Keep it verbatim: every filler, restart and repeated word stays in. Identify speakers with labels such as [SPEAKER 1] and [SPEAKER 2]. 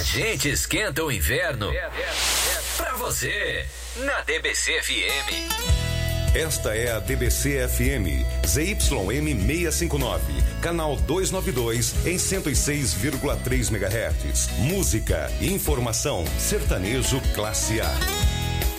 [SPEAKER 1] gente esquenta o inverno pra você, na D B C F M.
[SPEAKER 2] Esta é a D B C F M, Z Y M seiscentos e cinquenta e nove, canal duzentos e noventa e dois, em cento e seis vírgula três megahertz. Música, informação, sertanejo classe A.